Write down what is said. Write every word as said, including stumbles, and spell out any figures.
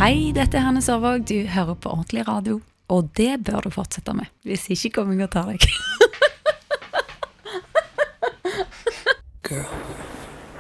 Hei, dette er Hanne Sørvåg, du hører på Ordentlig Radio, og det bør du fortsette med, hvis ikke kommer jeg og tar deg. Girl.